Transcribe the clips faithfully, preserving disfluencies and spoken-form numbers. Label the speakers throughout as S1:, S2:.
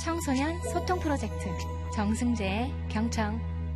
S1: 청소년 소통 프로젝트 정승재의 경청.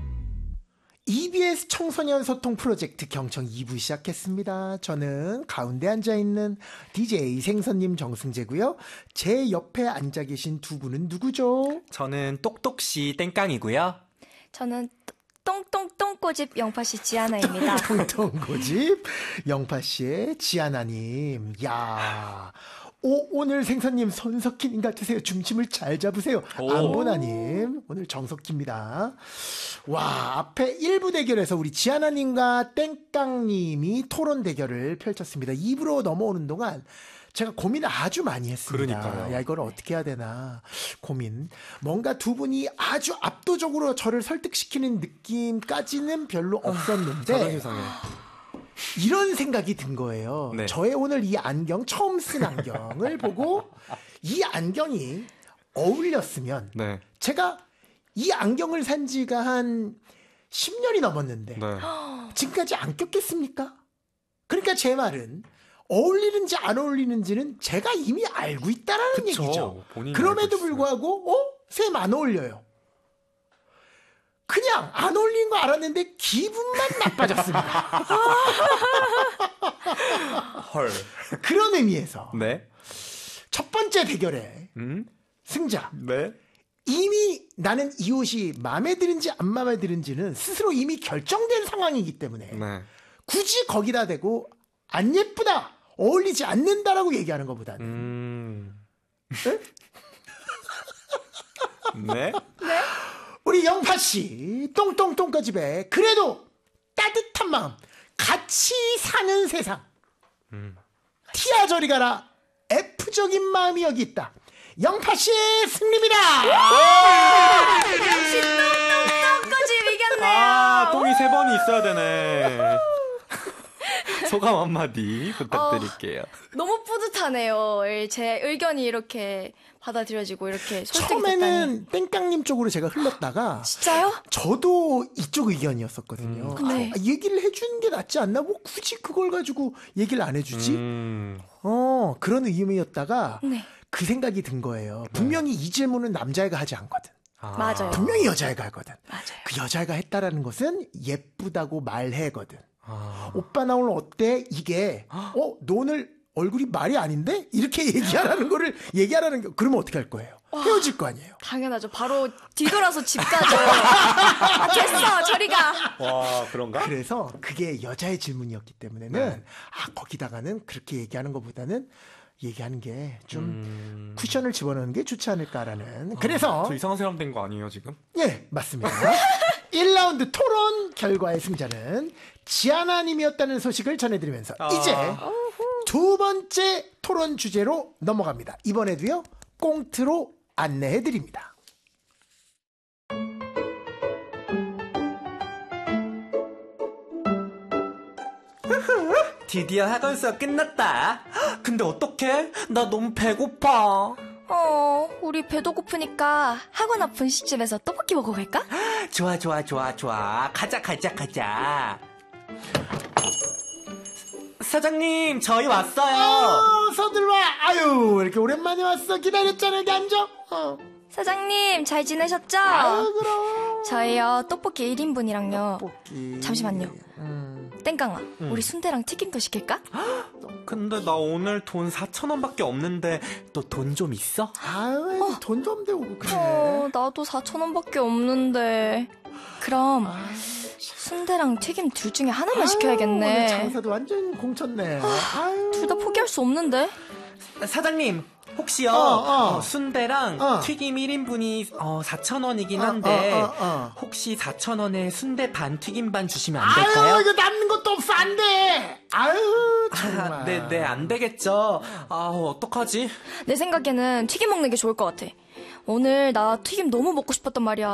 S2: 이비에스 청소년 소통 프로젝트 경청 이 부 시작했습니다. 저는 가운데 앉아있는 디제이 생선님 정승재고요. 제 옆에 앉아 계신 두 분은 누구죠?
S3: 저는 똑똑씨 땡깡이고요.
S4: 저는 똥똥똥꼬집 영파씨 지아나입니다.
S2: 똥똥꼬집 영파씨의 지아나님. 야, 오, 오늘 생선님 손석희님 같으세요. 중심을 잘 잡으세요. 안보나님 오늘 정석희입니다. 와, 앞에 일 부 대결에서 우리 지아나님과 땡깡님이 토론 대결을 펼쳤습니다. 이 부로 넘어오는 동안 제가 고민을 아주 많이 했습니다.
S3: 그러니까요.
S2: 야, 이걸 어떻게 해야 되나 고민. 뭔가 두 분이 아주 압도적으로 저를 설득시키는 느낌까지는 별로 없었는데
S3: 저런 세상에.
S2: 이런 생각이 든 거예요.
S3: 네.
S2: 저의 오늘 이 안경, 처음 쓴 안경을 보고 이 안경이 어울렸으면
S3: 네.
S2: 제가 이 안경을 산 지가 한 십 년이 넘었는데
S3: 네.
S2: 지금까지 안 꼈겠습니까? 그러니까 제 말은 어울리는지 안 어울리는지는 제가 이미 알고 있다라는
S3: 그쵸.
S2: 얘기죠.
S3: 본인이
S2: 그럼에도
S3: 알고
S2: 불구하고 어? 쌤 안 어울려요. 그냥 안 어울리는 거 알았는데 기분만 나빠졌습니다.
S3: 헐.
S2: 그런 의미에서
S3: 네.
S2: 첫 번째 대결에
S3: 음?
S2: 승자.
S3: 네.
S2: 이미 나는 이 옷이 마음에 드는지 안 마음에 드는지는 스스로 이미 결정된 상황이기 때문에
S3: 네.
S2: 굳이 거기다 대고 안 예쁘다, 어울리지 않는다라고 얘기하는 것보다는
S3: 음.
S2: 네?
S3: 네?
S4: 네?
S2: 우리 영파씨 똥똥똥꺼집에 그래도 따뜻한 마음, 같이 사는 세상.
S3: 음.
S2: 티야 저리 가라, F적인 마음이 여기 있다. 영파씨의 승리입니다.
S4: 역시 똥똥똥꼬집 이겼네요.
S3: 아, 똥이 세 번이 있어야 되네. 소감 한마디 부탁드릴게요.
S4: 어, 너무 뿌듯하네요. 제 의견이 이렇게 받아들여지고 이렇게 설득이 됐다니.
S2: 처음에는 땡깡님 쪽으로 제가 흘렀다가
S4: 진짜요?
S2: 저도 이쪽 의견이었었거든요.
S4: 음. 네.
S2: 아, 얘기를 해주는 게 낫지 않나? 뭐 굳이 그걸 가지고 얘기를 안 해주지?
S3: 음.
S2: 어, 그런 의미였다가
S4: 네.
S2: 그 생각이 든 거예요. 분명히 이 질문은 남자애가 하지 않거든.
S3: 아.
S4: 맞아요.
S2: 분명히 여자애가 하거든.
S4: 맞아요.
S2: 그 여자애가 했다라는 것은 예쁘다고 말해거든.
S3: 아.
S2: 오빠 나 오늘 어때? 이게 어? 너 오늘 얼굴이 말이 아닌데? 이렇게 얘기하라는 거를 얘기하라는 거. 그러면 어떻게 할 거예요? 헤어질 거 아니에요.
S4: 당연하죠. 바로 뒤돌아서 집 가죠. 아, 됐어. 저리 가.
S3: 와, 그런가?
S2: 그래서 그게 여자의 질문이었기 때문에는
S3: 네.
S2: 아, 거기다가는 그렇게 얘기하는 것보다는 얘기하는 게 좀
S3: 음.
S2: 쿠션을 집어넣는 게 좋지 않을까라는. 그래서
S3: 저 이상한 사람 된 거 아니에요, 지금?
S2: 예, 맞습니다. 일 라운드 토론 결과의 승자는 지아나님이었다는 소식을 전해드리면서
S3: 아.
S2: 이제 두 번째 토론 주제로 넘어갑니다. 이번에도요, 꽁트로 안내해드립니다.
S3: 드디어 학원 수업 끝났다. 근데 어떡해? 나 너무 배고파.
S4: 어, 우리 배도 고프니까 학원 앞 분식집에서 떡볶이 먹어 갈까?
S3: 좋아, 좋아, 좋아, 좋아. 가자, 가자, 가자. 사장님, 저희 왔어요.
S2: 어, 서들와. 아유, 이렇게 오랜만에 왔어. 기다렸잖아. 여기 앉아. 어.
S4: 사장님, 잘 지내셨죠?
S2: 아유, 그럼.
S4: 저희요, 떡볶이 일 인분이랑요.
S2: 떡볶이.
S4: 잠시만요.
S2: 음.
S4: 땡깡아, 우리 순대랑 튀김도 시킬까?
S3: 근데 나 오늘 돈 사천 원밖에 없는데 또 돈 좀 있어?
S2: 아유, 돈 좀 대고 그래.
S4: 어, 나도 사천 원밖에 없는데. 그럼 순대랑 튀김 둘 중에 하나만
S2: 아유,
S4: 시켜야겠네.
S2: 오늘 장사도 완전 공쳤네. 아유.
S4: 둘 다 포기할 수 없는데.
S3: 사장님, 혹시요,
S2: 어, 어.
S3: 어, 순대랑
S2: 어.
S3: 튀김 일 인분이 어, 사천 원이긴
S2: 어,
S3: 한데
S2: 어, 어, 어.
S3: 혹시 사천 원에 순대 반 튀김 반 주시면 안 될까요?
S2: 아유, 이거 남는 것도 없어. 안 돼. 아유, 정말.
S3: 아, 네, 네, 안 되겠죠. 아, 어떡하지?
S4: 내 생각에는 튀김 먹는 게 좋을 것 같아. 오늘 나 튀김 너무 먹고 싶었단 말이야.